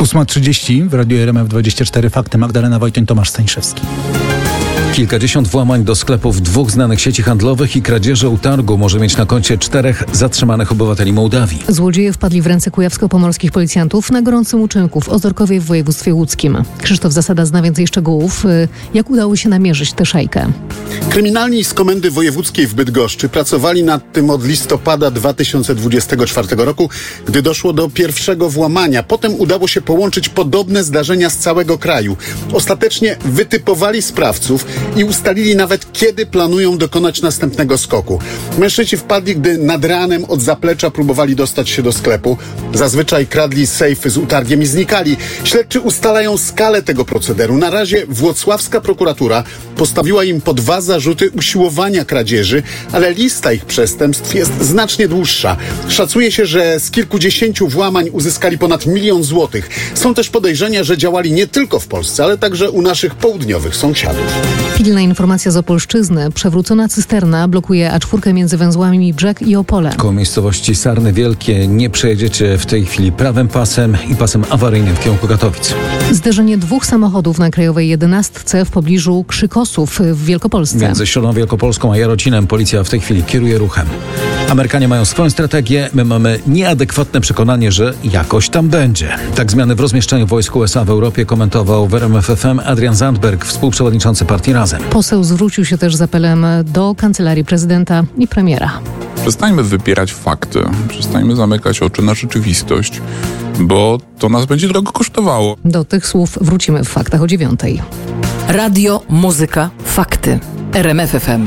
8:30 w Radiu RMF24 Fakty. Magdalena Wojtoń, Tomasz Stańszewski. Kilkadziesiąt włamań do sklepów 2 znanych sieci handlowych i kradzieże utargu może mieć na koncie 4 zatrzymanych obywateli Mołdawii. Złodzieje wpadli w ręce kujawsko-pomorskich policjantów na gorącym uczynku w Ozorkowie w województwie łódzkim. Krzysztof Zasada zna więcej szczegółów. Jak udało się namierzyć tę szajkę? Kryminalni z Komendy Wojewódzkiej w Bydgoszczy pracowali nad tym od listopada 2024 roku, gdy doszło do pierwszego włamania. Potem udało się połączyć podobne zdarzenia z całego kraju. Ostatecznie wytypowali sprawców i ustalili nawet, kiedy planują dokonać następnego skoku. Mężczyźni wpadli, gdy nad ranem od zaplecza próbowali dostać się do sklepu. Zazwyczaj kradli sejfy z utargiem i znikali. Śledczy ustalają skalę tego procederu. Na razie włocławska prokuratura postawiła im po 2 zarzuty usiłowania kradzieży, ale lista ich przestępstw jest znacznie dłuższa. Szacuje się, że z kilkudziesięciu włamań uzyskali ponad 1 000 000 złotych. Są też podejrzenia, że działali nie tylko w Polsce, ale także u naszych południowych sąsiadów. Pilna informacja z Opolszczyzny. Przewrócona cysterna blokuje A4 między węzłami Brzeg i Opole. Koło miejscowości Sarny Wielkie nie przejedziecie w tej chwili prawym pasem i pasem awaryjnym w kierunku Katowic. Zderzenie 2 samochodów na Krajowej 11 w pobliżu Krzykosów w Wielkopolsce. Między Środą Wielkopolską a Jarocinem policja w tej chwili kieruje ruchem. Amerykanie mają swoją strategię, my mamy nieadekwatne przekonanie, że jakoś tam będzie. Tak zmiany w rozmieszczeniu wojsk USA w Europie komentował w RMF FM Adrian Zandberg, współprzewodniczący partii Razem. Poseł zwrócił się też z apelem do kancelarii prezydenta i premiera. Przestańmy wypierać fakty, przestańmy zamykać oczy na rzeczywistość, bo to nas będzie drogo kosztowało. Do tych słów wrócimy w Faktach o 9:00. Radio, muzyka, fakty. RMF FM.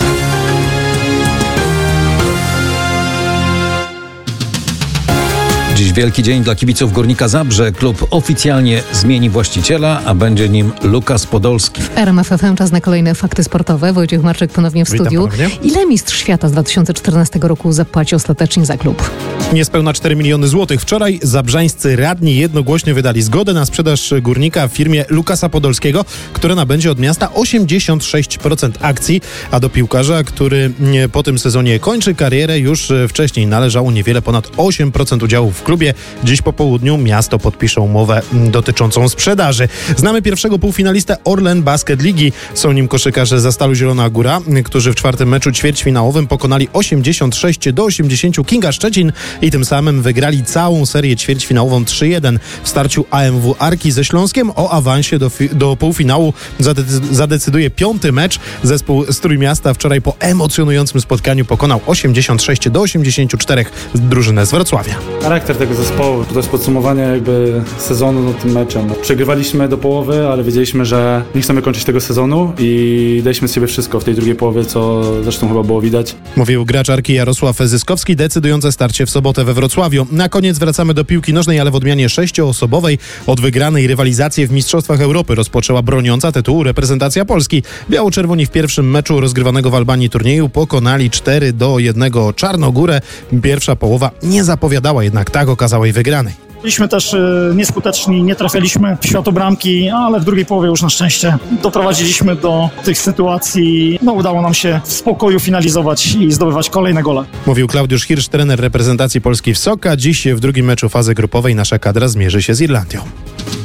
Dziś wielki dzień dla kibiców Górnika Zabrze. Klub oficjalnie zmieni właściciela, a będzie nim Lukas Podolski. W RMF FM czas na kolejne fakty sportowe. Wojciech Marczek ponownie w studiu. Ile mistrz świata z 2014 roku zapłaci ostatecznie za klub? Niespełna 4 miliony złotych. Wczoraj zabrzańscy radni jednogłośnie wydali zgodę na sprzedaż Górnika w firmie Lukasa Podolskiego, która nabędzie od miasta 86% akcji, a do piłkarza, który po tym sezonie kończy karierę, już wcześniej należało niewiele ponad 8% udziału w klubie. Dziś po południu miasto podpisze umowę dotyczącą sprzedaży. Znamy pierwszego półfinalistę Orlen Basket Ligi. Są nim koszykarze ze Stalu Zielona Góra, którzy w 4. meczu ćwierćfinałowym pokonali 86-80 Kinga Szczecin i tym samym wygrali całą serię ćwierćfinałową 3-1. W starciu AMW Arki ze Śląskiem o awansie do półfinału zadecyduje 5. mecz. Zespół z Trójmiasta wczoraj po emocjonującym spotkaniu pokonał 86-84 drużynę z Wrocławia. Charakter tego zespołu, to jest podsumowanie jakby sezonu tym meczem. Przegrywaliśmy do połowy, ale wiedzieliśmy, że nie chcemy kończyć tego sezonu i daliśmy z siebie wszystko w tej drugiej połowie, co zresztą chyba było widać. Mówił gracz Arki Jarosław Zyskowski, decydujące starcie w sobotę we Wrocławiu. Na koniec wracamy do piłki nożnej, ale w odmianie 6-osobowej. Od wygranej rywalizację w Mistrzostwach Europy rozpoczęła broniąca tytułu reprezentacja Polski. Biało-czerwoni w pierwszym meczu rozgrywanego w Albanii turnieju pokonali 4-1 Czarnogórę. Pierwsza połowa nie zapowiadała jednak tak okazałej wygranej. Byliśmy też nieskuteczni, nie trafialiśmy w światobramki, ale w drugiej połowie już na szczęście doprowadziliśmy do tych sytuacji. Udało nam się w spokoju finalizować i zdobywać kolejne gole. Mówił Klaudiusz Hirsch, trener reprezentacji Polski w SOKA. Dziś w drugim meczu fazy grupowej nasza kadra zmierzy się z Irlandią.